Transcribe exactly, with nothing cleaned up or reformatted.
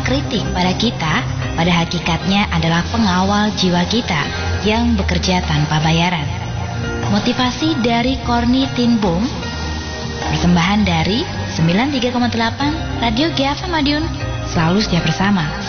kritik pada kita pada hakikatnya adalah pengawal jiwa kita yang bekerja tanpa bayaran. Motivasi dari Corny Tin Boom, persembahan dari sembilan puluh tiga koma delapan Radio G F M Madiun, selalu setia bersama.